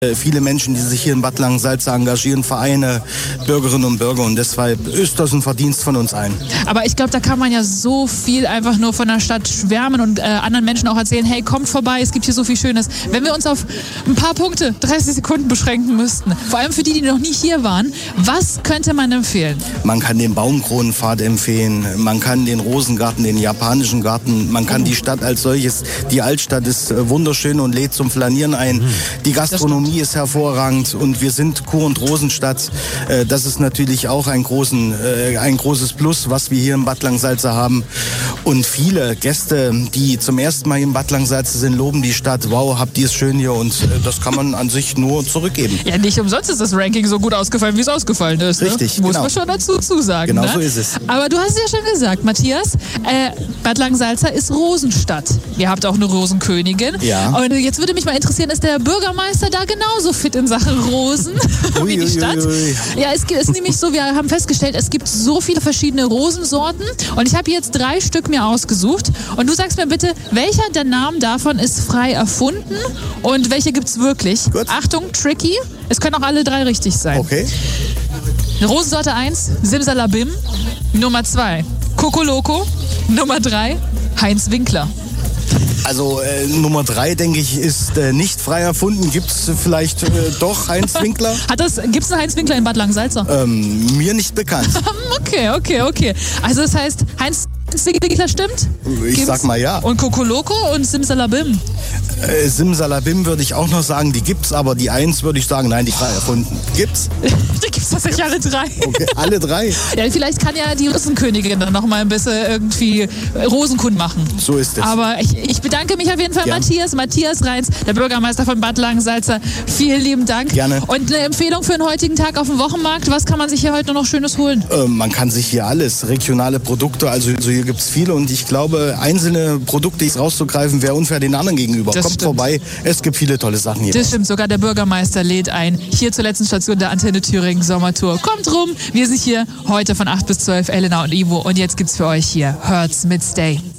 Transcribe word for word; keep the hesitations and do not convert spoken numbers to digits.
Viele Menschen, die sich hier in Bad Langensalza engagieren, Vereine, Bürgerinnen und Bürger, und deshalb ist das ein Verdienst von uns allen. Aber ich glaube, da kann man ja so viel einfach nur von der Stadt schwärmen und äh, anderen Menschen auch erzählen, hey, kommt vorbei, es gibt hier so viel Schönes. Wenn wir uns auf ein paar Punkte, dreißig Sekunden beschränken müssten, vor allem für die, die noch nie hier waren, was könnte man empfehlen? Man kann den Baumkronenpfad empfehlen, man kann den Rosengarten, den japanischen Garten, man kann oh. die Stadt als solches, die Altstadt ist äh, wunderschön und lädt zum Flanieren ein. Mhm. Die Gastronomie ist hervorragend und wir sind Kur- und Rosenstadt. Äh, das ist natürlich auch ein, großen, äh, ein großes Plus, was wir hier in Bad Langensalza haben. Und viele Gäste, die zum ersten Mal in Bad Langensalza sind, loben die Stadt. Wow, habt ihr es schön hier, und äh, das kann man an sich nur zurückgeben. Ja, nicht umsonst ist das Ranking so gut ausgefallen, wie es ausgefallen ist. Richtig, ne? Muss genau. man schon dazu zusagen. Genau ne? so ist es. Aber du hast es ja schon gesagt, Matthias, äh, Bad Langensalza ist Rosenstadt. Ihr habt auch eine Rosenkönigin. Ja. Und jetzt würde mich mal interessieren, ist der Bürgermeister da genauso fit in Sachen Rosen wie die Stadt? Ui, ui, ui. Ja, es ist nämlich so, wir haben festgestellt, es gibt so viele verschiedene Rosensorten und ich habe jetzt drei Stück mir ausgesucht und du sagst mir bitte, welcher der Namen davon ist frei erfunden und welche gibt's wirklich? Gut. Achtung, tricky, es können auch alle drei richtig sein. Okay. Rosensorte eins, Simsalabim. Nummer zwei, Kokoloko. Nummer drei, Heinz Winkler. Also äh, Nummer drei, denke ich, ist äh, nicht frei erfunden. Gibt es vielleicht äh, doch Heinz Winkler? Gibt es einen Heinz Winkler in Bad Langensalza? Ähm, mir nicht bekannt. Okay, okay, okay. Also das heißt, Heinz Winkler stimmt? Ich Gibt's? sag mal ja. Und Kokoloko und Simsalabim? Äh, Simsalabim würde ich auch noch sagen, die gibt's, aber die eins würde ich sagen, nein, die frei erfunden. Gibt's? Die gibt's tatsächlich alle drei. Okay, alle drei? Ja, vielleicht kann ja die Rosenkönigin dann noch mal ein bisschen irgendwie Rosenkund machen. So ist es. Aber ich, ich bedanke mich auf jeden Fall, Gern. Matthias. Matthias Reins, der Bürgermeister von Bad Langensalza. Vielen lieben Dank. Gerne. Und eine Empfehlung für den heutigen Tag auf dem Wochenmarkt. Was kann man sich hier heute noch Schönes holen? Äh, man kann sich hier alles, regionale Produkte, also, also hier gibt's viele, und ich glaube, einzelne Produkte rauszugreifen, wäre unfair den anderen gegenüber. Das Kommt stimmt. vorbei, es gibt viele tolle Sachen hier. Das stimmt, sogar der Bürgermeister lädt ein. Hier zur letzten Station der Antenne Thüringen Sommertour. Kommt rum, wir sind hier heute von acht bis zwölf, Elena und Ivo, und jetzt gibt's für euch hier Hertz mit Stay.